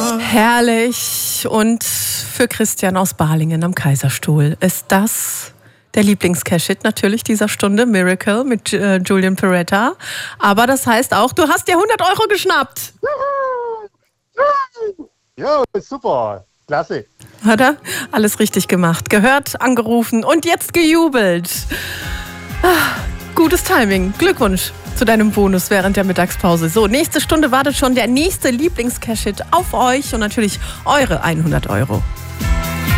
Herrlich. Und für Christian aus Balingen am Kaiserstuhl ist das der Lieblings-Cash-Hit natürlich dieser Stunde, Miracle mit Julian Peretta. Aber das heißt auch, du hast dir 100 Euro geschnappt. Ja, super. Klasse. Hat er? Alles richtig gemacht. Gehört, angerufen und jetzt gejubelt. Gutes Timing. Glückwunsch zu deinem Bonus während der Mittagspause. So, nächste Stunde wartet schon der nächste Lieblings-Cash-Hit auf euch und natürlich eure 100 Euro.